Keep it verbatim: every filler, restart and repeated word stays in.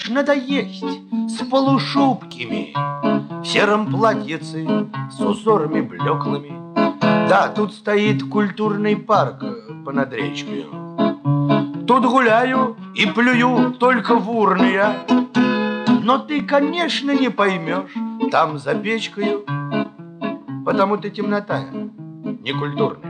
ж надоесть с полушубкими, в сером платьице с узорами блеклыми. Да, тут стоит культурный парк понад речкою. Тут гуляю и плюю только в урну я. Но ты, конечно, не поймешь там за печкою, потому-то темнота некультурная.